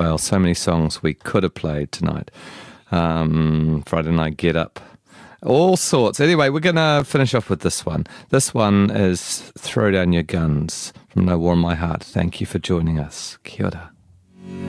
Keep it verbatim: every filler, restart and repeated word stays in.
well. So many songs we could have played tonight. Um, Friday Night Get Up. All sorts. Anyway, we're going to finish off with this one. This one is Throw Down Your Guns from No War in My Heart. Thank you for joining us. Kia ora.